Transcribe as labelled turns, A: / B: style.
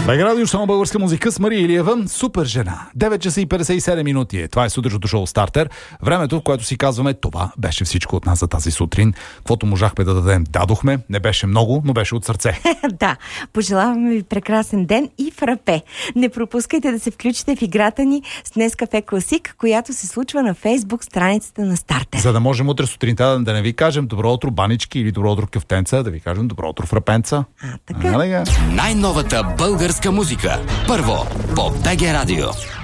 A: Сега радио само българска музика с Мария Илиева. Супер жена. 9 часа и 57 минути е. Това е сутрешното шоу Стартер. Времето, в което си казваме, това беше всичко от нас за тази сутрин. Каквото можахме да дадем, дадохме. Не беше много, но беше от сърце.
B: Да. Пожелаваме ви прекрасен ден и фрапе. Не пропускайте да се включите в играта ни с Нескафе Класик, която се случва на Фейсбук страницата на Стартер.
A: За да можем утре сутринта да не ви кажем добро утро банички или добро утро кафтенца, да ви кажем добро утро фрапенца.
B: Така.
C: Най-новата българска музика. Първо по БГ Радио.